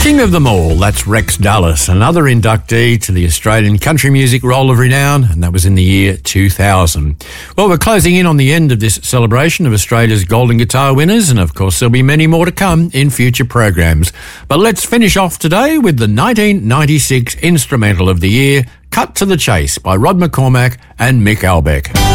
King of them all, that's Rex Dallas, another inductee to the Australian Country Music Roll of Renown, and that was in the year 2000. Well, we're closing in on the end of this celebration of Australia's Golden Guitar winners, and of course there'll be many more to come in future programs. But let's finish off today with the 1996 Instrumental of the Year, Cut to the Chase by Rod McCormack and Mick Albeck.